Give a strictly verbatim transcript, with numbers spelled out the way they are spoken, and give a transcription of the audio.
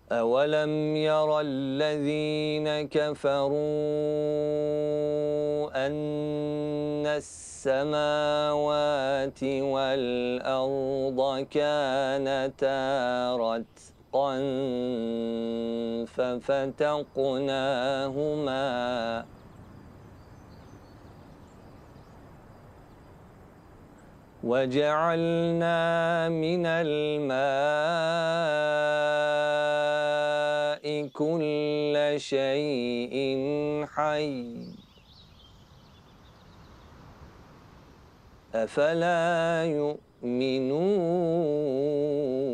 أولم ير الذين كفروا أن السماوات والأرض كانتا رتقا ففتقناهما وجعلنا من الماء كل شيء حي أفلا يؤمنون